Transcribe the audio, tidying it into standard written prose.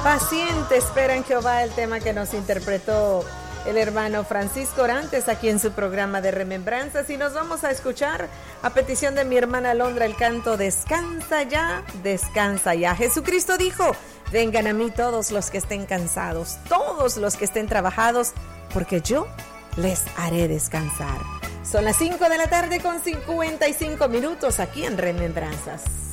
Paciente espera en Jehová, el tema que nos interpretó el hermano Francisco Orantes aquí en su programa de Remembranzas. Y nos vamos a escuchar, a petición de mi hermana Alondra, el canto Descansa ya, descansa ya. Jesucristo dijo: vengan a mí todos los que estén cansados, todos los que estén trabajados, porque yo les haré descansar. Son las 5 de la tarde con 55 minutos aquí en Remembranzas.